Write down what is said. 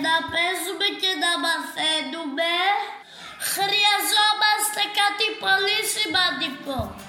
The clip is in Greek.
να παίζουμε και να μαθαίνουμε, χρειαζόμαστε κάτι πολύ σημαντικό.